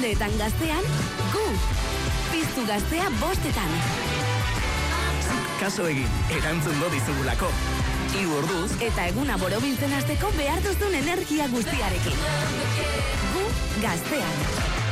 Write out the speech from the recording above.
Kostaldeetan gaztean, gu! Piztu gaztea 5etan. Kaso egin, erantzungo dizugulako. 3 orduz Eta eguna borobiltzen hasteko behar duzun energia guztiarekin. Gu gaztean.